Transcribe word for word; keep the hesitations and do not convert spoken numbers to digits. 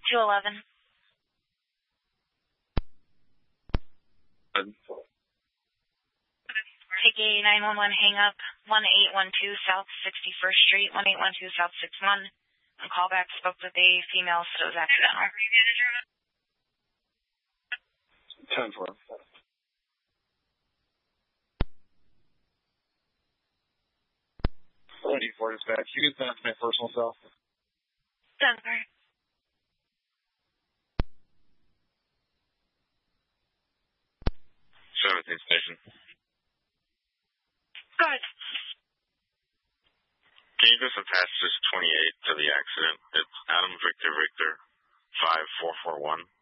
two eleven. Take a nine one one hang up, one eight one two South sixty-first Street, one eight one two South six one. On callback, spoke with a female, so it was accidental. ten four. eighty-four dispatch. You can send it to my personal cell. Denver. seventeenth station. Good. Can you just attach this twenty-eight to the accident? It's Adam Victor Victor five four four one.